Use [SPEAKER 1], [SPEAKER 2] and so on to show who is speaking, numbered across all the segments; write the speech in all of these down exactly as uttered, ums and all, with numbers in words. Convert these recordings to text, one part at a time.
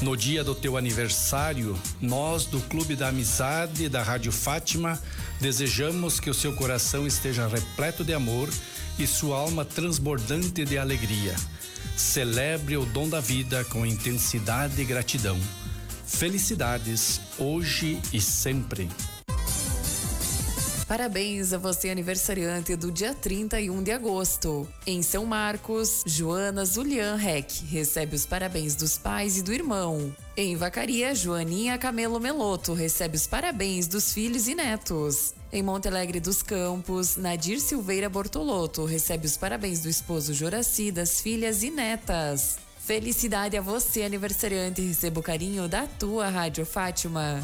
[SPEAKER 1] No dia do teu aniversário, nós do Clube da Amizade da Rádio Fátima desejamos que o seu coração esteja repleto de amor e sua alma transbordante de alegria. Celebre o dom da vida com intensidade e gratidão. Felicidades, hoje e sempre.
[SPEAKER 2] Parabéns a você, aniversariante do dia trinta e um de agosto. Em São Marcos, Joana Zulian Reck recebe os parabéns dos pais e do irmão. Em Vacaria, Joaninha Camelo Meloto recebe os parabéns dos filhos e netos. Em Monte Alegre dos Campos, Nadir Silveira Bortolotto recebe os parabéns do esposo Joraci, das filhas e netas. Felicidade a você, aniversariante, e receba o carinho da tua Rádio Fátima.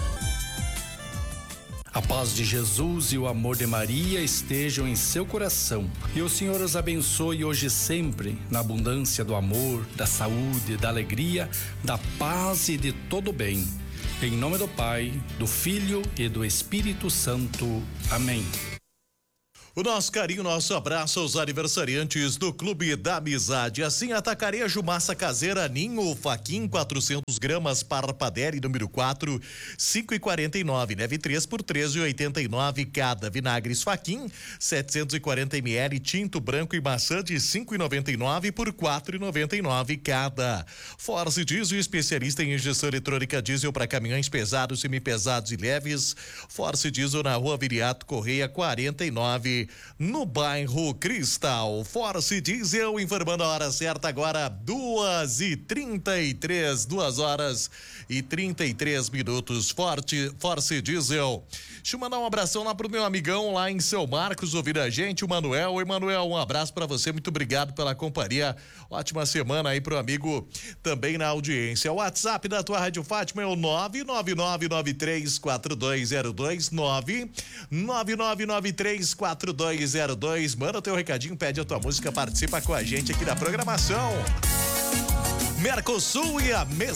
[SPEAKER 1] A paz de Jesus e o amor de Maria estejam em seu coração. E o Senhor os abençoe hoje e sempre, na abundância do amor, da saúde, da alegria, da paz e de todo o bem. Em nome do Pai, do Filho e do Espírito Santo. Amém.
[SPEAKER 3] O nosso carinho, nosso abraço aos aniversariantes do Clube da Amizade. Assim, Atacarejo Massa Caseira Ninho Faquin, quatrocentos gramas, Parpadere, número quatro, cinco e quarenta e nove. Neve três por treze e oitenta e nove cada. Vinagres Faquin, setecentos e quarenta mililitros, tinto branco e maçã de cinco e noventa e nove por quatro e noventa e nove cada. Force Diesel, especialista em injeção eletrônica diesel para caminhões pesados, semipesados e leves. Force Diesel na Rua Viriato Correia, quarenta e nove. No bairro Cristal. Force Diesel, informando a hora certa agora, duas e trinta e três, duas horas e trinta e três minutos. Forte, Force Diesel. Deixa eu mandar um abração lá pro meu amigão lá em São Marcos, ouvir a gente, o Manuel. Oi, Manuel, um abraço pra você, muito obrigado pela companhia. Ótima semana aí pro amigo também na audiência. O WhatsApp da tua Rádio Fátima é o nove nove nove nove três quatro dois zero dois, nove nove nove nove três quatro dois zero dois. Manda o teu recadinho, pede a tua música, participa com a gente aqui da programação. Mercosul e a mesa